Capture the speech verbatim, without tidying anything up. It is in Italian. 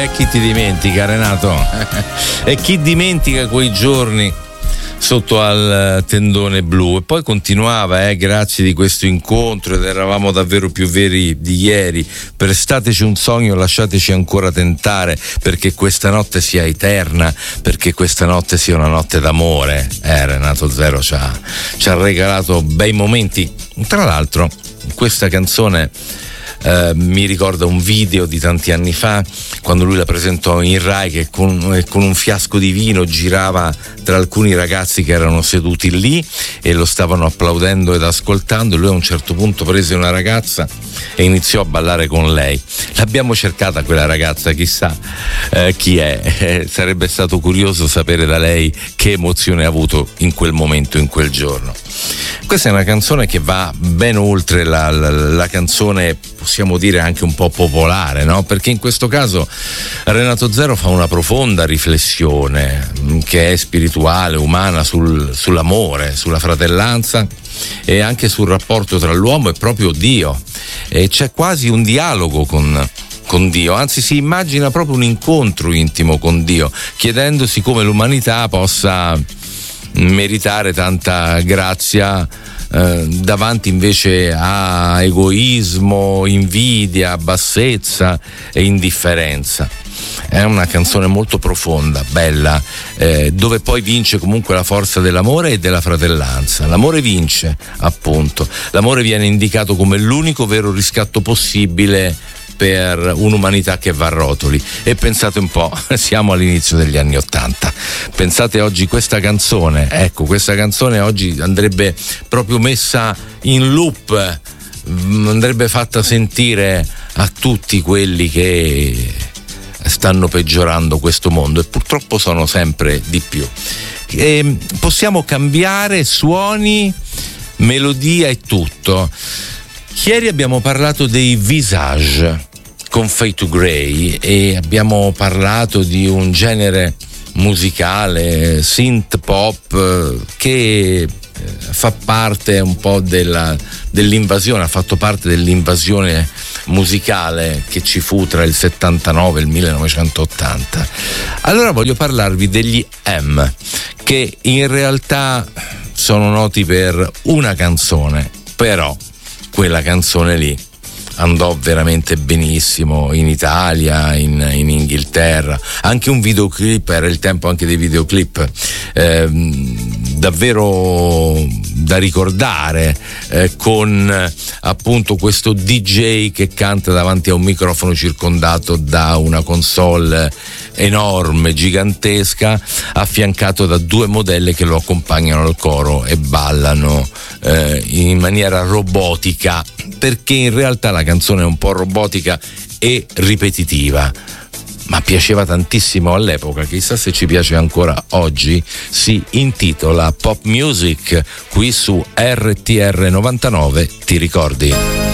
Eh, chi ti dimentica, Renato? E chi dimentica quei giorni sotto al tendone blu? E poi continuava, eh, grazie di questo incontro ed eravamo davvero più veri di ieri, prestateci un sogno, lasciateci ancora tentare, perché questa notte sia eterna, perché questa notte sia una notte d'amore. Eh, Renato Zero ci ha, ci ha regalato bei momenti. Tra l'altro questa canzone Uh, mi ricorda un video di tanti anni fa, quando lui la presentò in Rai, che con, con un fiasco di vino girava tra alcuni ragazzi che erano seduti lì e lo stavano applaudendo ed ascoltando. Lui a un certo punto prese una ragazza e iniziò a ballare con lei. L'abbiamo cercata quella ragazza, chissà eh, chi è. Eh, sarebbe stato curioso sapere da lei che emozione ha avuto in quel momento, in quel giorno. Questa è una canzone che va ben oltre la, la, la canzone, possiamo dire anche un po' popolare, no? Perché in questo caso Renato Zero fa una profonda riflessione che è spirituale, umana, sul, sull'amore, sulla fratellanza e anche sul rapporto tra l'uomo e proprio Dio. E c'è quasi un dialogo con con Dio, anzi si immagina proprio un incontro intimo con Dio, chiedendosi come l'umanità possa meritare tanta grazia eh, davanti invece a egoismo, invidia, bassezza e indifferenza. È una canzone molto profonda, bella, eh, dove poi vince comunque la forza dell'amore e della fratellanza. L'amore vince, appunto. L'amore viene indicato come l'unico vero riscatto possibile per un'umanità che va a rotoli. E pensate un po', siamo all'inizio degli anni Ottanta. Pensate oggi questa canzone, ecco, questa canzone oggi andrebbe proprio messa in loop, andrebbe fatta sentire a tutti quelli che stanno peggiorando questo mondo, e purtroppo sono sempre di più. E possiamo cambiare suoni, melodia e tutto. Ieri abbiamo parlato dei Visage con Fade to Grey e abbiamo parlato di un genere musicale synth pop che fa parte un po' della, dell'invasione, ha fatto parte dell'invasione musicale che ci fu tra il settantanove e il millenovecentottanta. Allora voglio parlarvi degli M, che in realtà sono noti per una canzone, però quella canzone lì andò veramente benissimo in Italia, in, in Inghilterra, anche un videoclip, era il tempo anche dei videoclip eh, davvero da ricordare, eh, con appunto questo D J che canta davanti a un microfono circondato da una console enorme, gigantesca, affiancato da due modelle che lo accompagnano al coro e ballano eh, in maniera robotica, perché in realtà la canzone è un po' robotica e ripetitiva, ma piaceva tantissimo all'epoca, chissà se ci piace ancora oggi. Si intitola Pop Music, qui su R T R novantanove, ti ricordi?